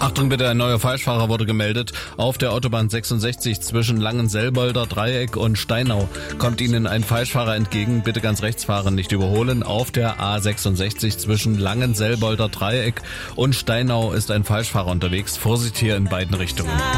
Achtung bitte, ein neuer Falschfahrer wurde gemeldet. Auf der Autobahn 66 zwischen Langenselbolder Dreieck und Steinau kommt Ihnen ein Falschfahrer entgegen. Bitte ganz rechts fahren, nicht überholen. Auf der A66 zwischen Langenselbolder Dreieck und Steinau ist ein Falschfahrer unterwegs. Vorsicht hier in beiden Richtungen.